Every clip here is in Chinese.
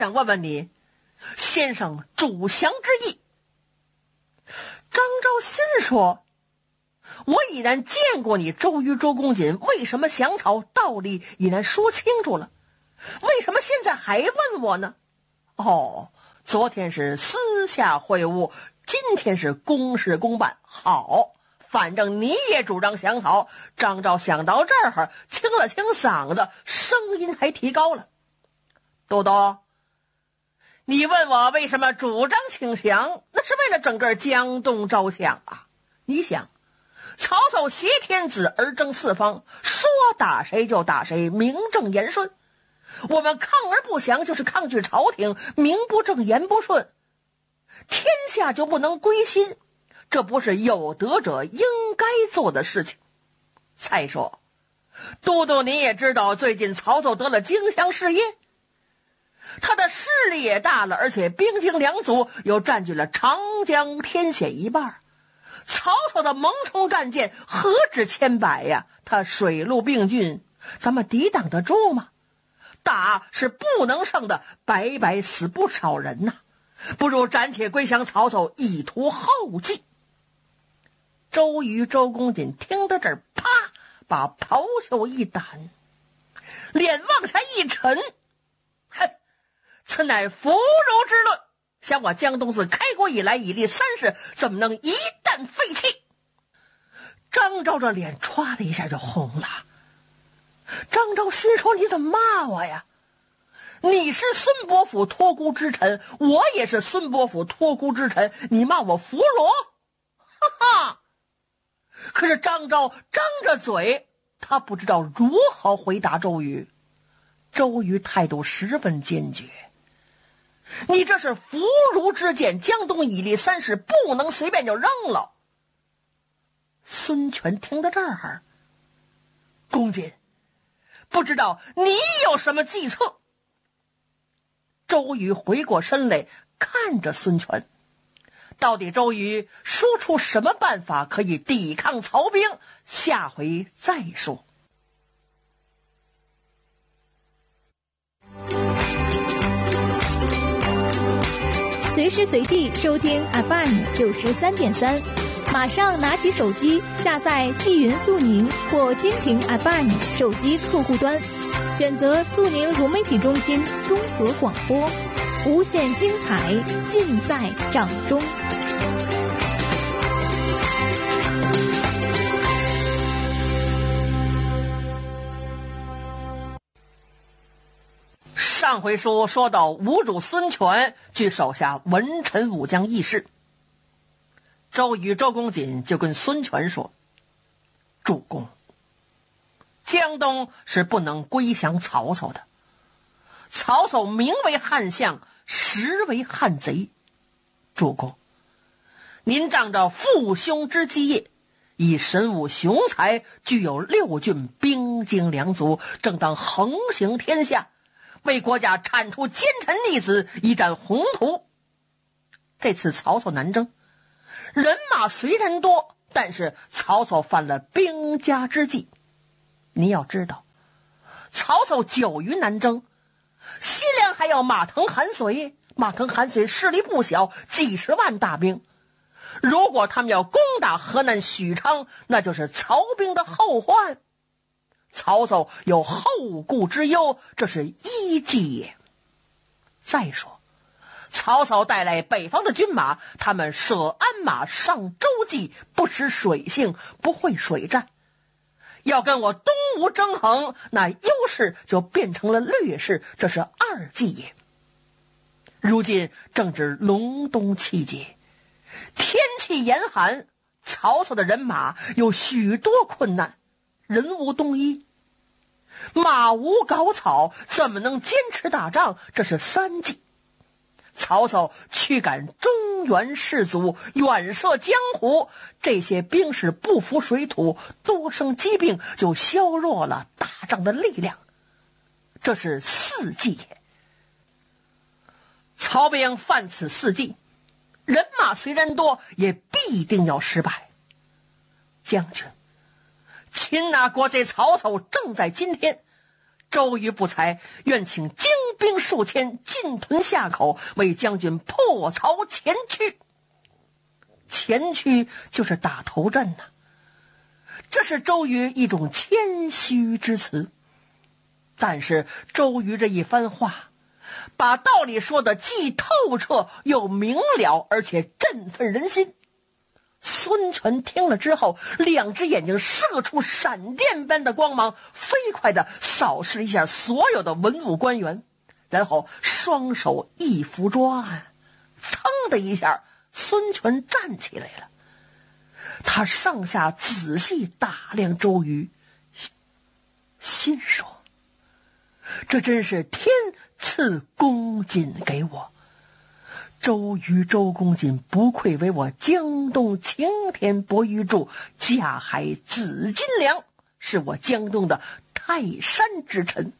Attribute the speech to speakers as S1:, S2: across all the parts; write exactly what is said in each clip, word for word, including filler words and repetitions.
S1: 想问问你，先生主降之意。张昭新说，我已然见过你周瑜周公瑾为什么降曹，道理已然说清楚了，为什么现在还问我呢？哦，昨天是私下会晤，今天是公事公办。好，反正你也主张降曹。张昭想到这儿，清了清嗓子，声音还提高了。都督，你问我为什么主张请降，那是为了整个江东着想啊。你想，曹操挟天子而争四方，说打谁就打谁，名正言顺。我们抗而不降，就是抗拒朝廷，名不正言不顺，天下就不能归心，这不是有德者应该做的事情。再说，都督你也知道，最近曹操得了荆襄事业，他的势力也大了，而且兵精粮足，又占据了长江天险一半。曹操的蒙冲战舰何止千百呀，他水陆并进，咱们抵挡得住吗？打是不能胜的，白白死不少人呐、啊，不如暂且归降曹操，以图后继。周瑜周公瑾听到这儿，啪，把袍袖一掸，脸往下一沉，哼，此乃伏儒之论，想我江东自开国以来以立三世，怎么能一旦废弃？张昭这脸歘的一下就红了。张昭心说，你怎么骂我呀？你是孙伯符托孤之臣，我也是孙伯符托孤之臣，你骂我伏罗？哈哈！可是张昭张着嘴，他不知道如何回答周瑜。周瑜态度十分坚决，你这是伏儒之见，江东以立三世，不能随便就扔了。孙权听到这儿，公瑾，不知道你有什么计策？周瑜回过身来看着孙权，到底周瑜说出什么办法可以抵抗曹兵？下回再说。
S2: 随时随地收听 F M 九十三点三，马上拿起手机下载纪云速宁或蜻蜓 F M 手机客户端，选择速宁融媒体中心综合广播，无限精彩尽在掌中。
S1: 上回书说到，吴主孙权据手下文臣武将议事，周瑜周公瑾就跟孙权说，主公，江东是不能归降曹操的，曹操名为汉相，实为汉贼。主公，您仗着父兄之基业，以神武雄才，具有六郡，兵精粮足，正当横行天下，为国家铲除奸臣逆子，一展宏图。这次曹操南征，人马虽然多，但是曹操犯了兵家之忌。你要知道，曹操久于南征，西凉还要马腾韩遂，马腾韩遂势力不小，几十万大兵。如果他们要攻打河南许昌，那就是曹兵的后患。曹操有后顾之忧，这是一计也。再说，曹操带来北方的军马，他们舍鞍马上洲际，不识水性，不会水战，要跟我东吴争衡，那优势就变成了劣势，这是二计也。如今正值隆冬气节，天气严寒，曹操的人马有许多困难，人无冬衣，马无稿草，怎么能坚持打仗？这是三计。曹操驱赶中原士卒，远涉江湖，这些兵士不服水土，多生疾病，就削弱了打仗的力量，这是四计也。曹兵犯此四计，人马虽然多，也必定要失败。将军，擒拿国贼曹操正在今天， 周瑜不才，愿请精兵数千，进屯夏口，为将军破曹前驱。前驱就是打头阵呐、啊，这是周瑜一种谦虚之词。但是周瑜这一番话，把道理说得既透彻又明了，而且振奋人心。孙权听了之后，两只眼睛射出闪电般的光芒，飞快地扫视一下所有的文武官员，然后双手一扶桌案，噌的一下，孙权站起来了。他上下仔细打量周瑜，心说：这真是天赐公瑾给我。周瑜周公瑾不愧为我江东擎天博玉柱，架海紫金梁，是我江东的泰山之臣。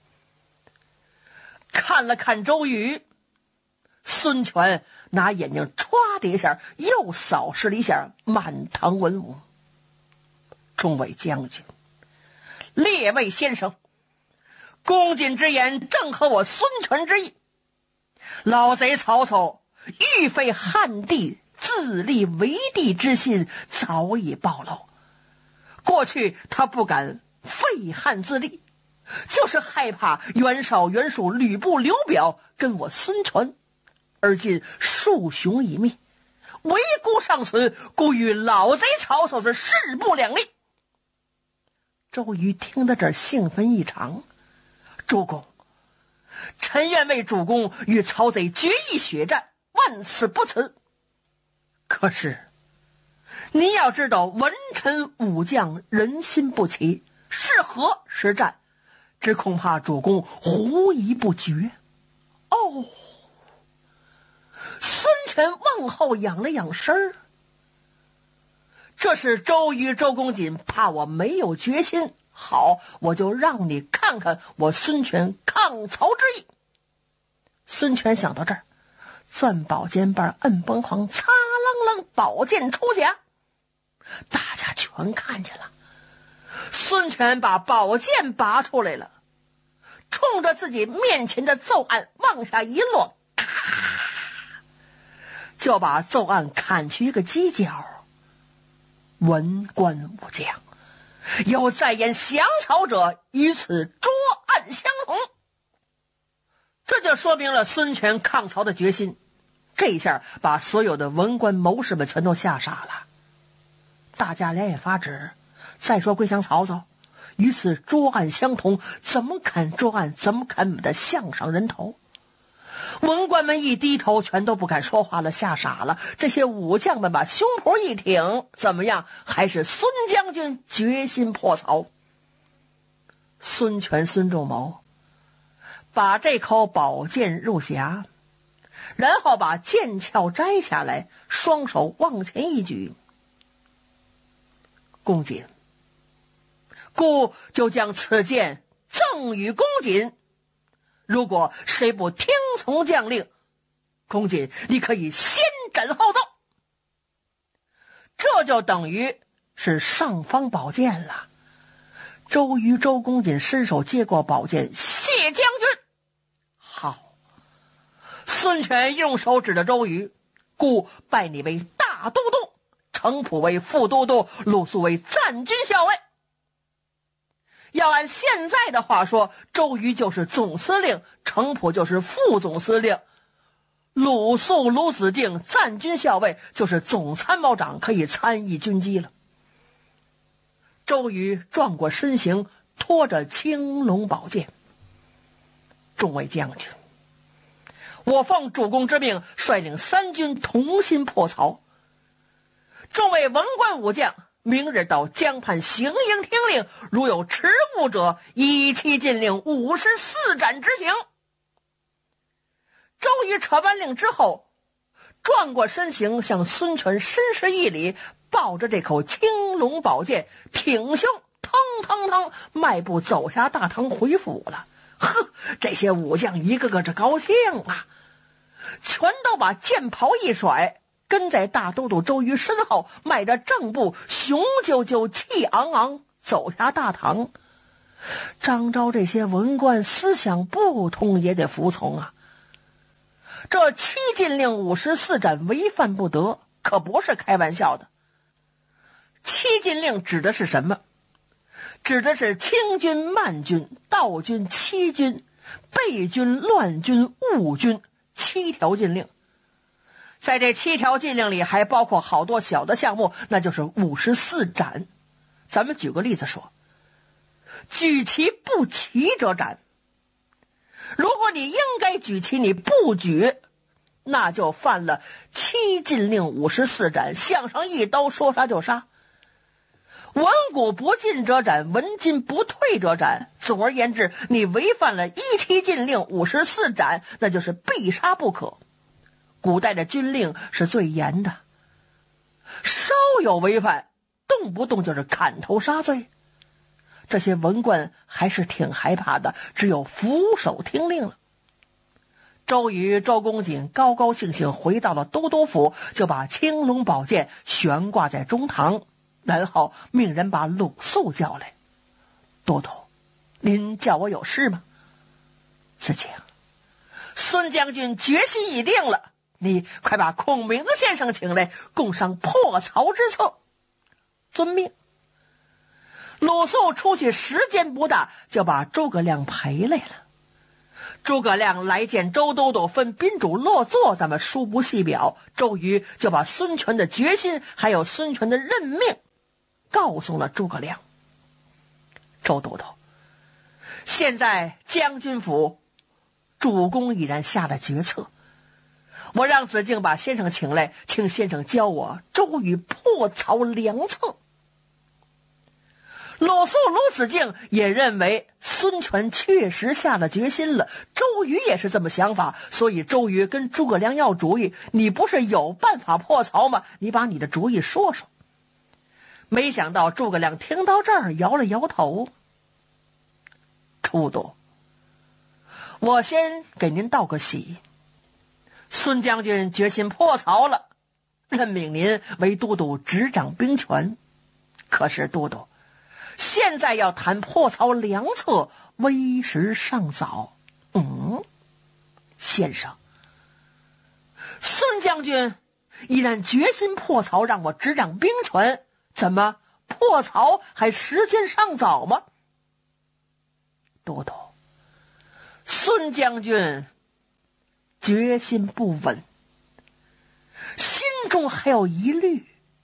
S1: 看了看周瑜，孙权拿眼睛歘的一下又扫视了一下满堂文武。众位将军，列位先生，公瑾之言正合我孙权之意。老贼曹操欲废汉帝，自立为帝之心早已暴露。过去他不敢废汉自立，就是害怕袁绍、袁术、吕布、刘表跟我孙权，而今树雄已灭，围孤尚存，故与老贼曹操是势不两立。周瑜听到这儿兴奋异常，主公，臣愿为主公与曹贼决一血战，万死不辞。可是你要知道，文臣武将人心不齐，是和是战，只恐怕主公狐疑不决。哦，孙权往后仰了仰身，这是周瑜周公瑾怕我没有决心，好，我就让你看看我孙权抗曹之意。孙权想到这儿，攥宝剑把摁崩簧，擦啷啷，宝剑出匣，大家全看见了。孙权把宝剑拔出来了，冲着自己面前的奏案往下一落，咔，就把奏案砍去一个犄角。文官武将，有在言降曹者，与此捉案相同。这就说明了孙权抗曹的决心。这一下把所有的文官谋士们全都吓傻了，大家两眼发直。再说归降曹操，与此捉案相同，怎么砍捉案，怎么砍我们的项上人头？文官们一低头，全都不敢说话了，吓傻了。这些武将们把胸脯一挺，怎么样？还是孙将军决心破曹。孙权、孙仲谋把这口宝剑入匣，然后把剑鞘摘下来，双手往前一举。公瑾，故就将此剑赠与公瑾。如果谁不听从将令，公瑾你可以先斩后奏。这就等于是尚方宝剑了。周瑜周公瑾伸手接过宝剑，谢将军。好，孙权用手指着周瑜，故拜你为大都督，程普为副都督，鲁肃为赞军校尉。要按现在的话说，周瑜就是总司令，程普就是副总司令，鲁肃、鲁子敬赞军校尉就是总参谋长，可以参议军机了。周瑜转过身形，拖着青龙宝剑。众位将军，我奉主公之命，率领三军同心破曹。众位文官武将，明日到江畔行营听令，如有迟误者，依期禁令五十四斩执行。周瑜扯完令之后，转过身形，向孙权深施一礼，抱着这口青龙宝剑，挺胸腾腾腾迈步走下大堂回府了。呵，这些武将一个个这高兴啊，全都把剑袍一甩，跟在大都督周瑜身后，迈着正步，雄赳赳气昂昂走下大堂。 张昭这些文官思想不通也得服从啊。这七禁令五十四斩违犯不得，可不是开玩笑的。七禁令指的是什么？指的是清军、慢军、盗军、欺军、悖军、乱军、误军七条禁令。在这七条禁令里还包括好多小的项目，那就是五十四斩。咱们举个例子说，举旗不旗者斩。如果你应该举旗你不举，那就犯了七禁令五十四斩，向上一刀，说杀就杀。文武不进者斩，文进不退者斩。总而言之，你违反了一七禁令五十四斩，那就是必杀不可。古代的军令是最严的，稍有违反，动不动就是砍头杀罪。这些文官还是挺害怕的，只有俯首听令了。周瑜、周公瑾高高兴兴回到了都督府，就把青龙宝剑悬挂在中堂，然后命人把鲁肃叫来。都督，您叫我有事吗？子敬，孙将军决心已定了，你快把孔明先生请来，共商破曹之策。遵命。鲁肃出去时间不大，就把诸葛亮陪来了。诸葛亮来见周都督，分宾主落座，咱们书不细表。周瑜就把孙权的决心还有孙权的任命告诉了诸葛亮。周都督，现在将军府主公已然下了决策，我让子敬把先生请来，请先生教我周瑜破曹良策。鲁肃、鲁子敬也认为孙权确实下了决心了，周瑜也是这么想法，所以周瑜跟诸葛亮要主意，你不是有办法破曹吗？你把你的主意说说。没想到诸葛亮听到这儿摇了摇头。都督，我先给您道个喜，孙将军决心破曹了，任命您为都督，执掌兵权。可是都督，现在要谈破曹良策，为时尚早。嗯，先生，孙将军已然决心破曹，让我执掌兵权，怎么破曹还时间尚早吗？都督，孙将军决心不稳，心中还有疑虑。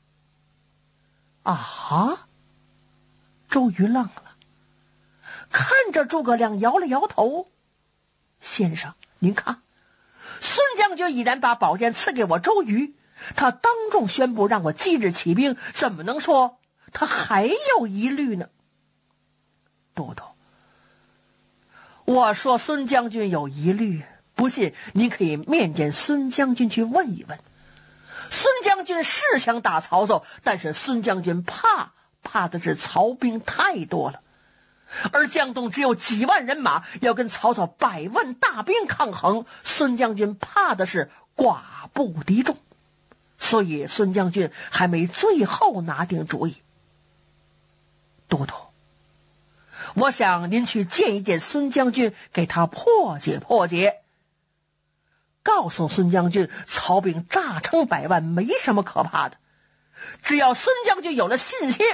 S1: 啊！周瑜愣了，看着诸葛亮摇了摇头。先生，您看，孙将军已然把宝剑赐给我周瑜，他当众宣布让我即日起兵，怎么能说他还有疑虑呢？都督，我说孙将军有疑虑，不信您可以面见孙将军去问一问。孙将军是想打曹操，但是孙将军怕怕的是曹兵太多了，而江东只有几万人马，要跟曹操百万大兵抗衡，孙将军怕的是寡不敌众，所以孙将军还没最后拿定主意。都督，我想您去见一见孙将军，给他破解破解，告诉孙将军，曹兵诈称百万没什么可怕的，只要孙将军有了信心，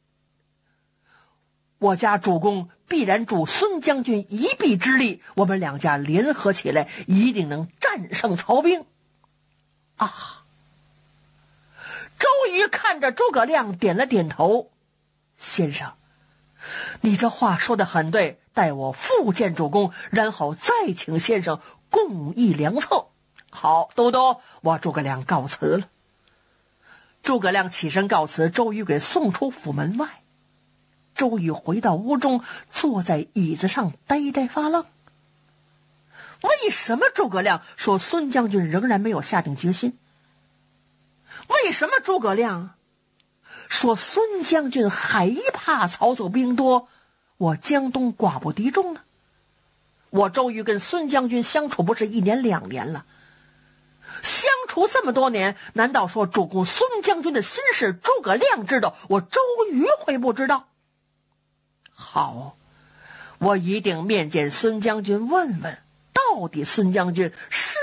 S1: 我家主公必然助孙将军一臂之力，我们两家联合起来，一定能战胜曹兵。啊！周瑜看着诸葛亮点了点头。先生，你这话说得很对，待我复见主公，然后再请先生共议良策。好，都督，我诸葛亮告辞了。诸葛亮起身告辞，周瑜给送出府门外。周瑜回到屋中，坐在椅子上呆呆发愣。为什么诸葛亮说孙将军仍然没有下定决心？为什么诸葛亮说孙将军还怕曹操兵多，我江东寡不敌众呢？我周瑜跟孙将军相处不是一年两年了，相处这么多年，难道说主公孙将军的心事诸葛亮知道，我周瑜会不知道？好， 我一定面见孙将军，问问到底孙将军是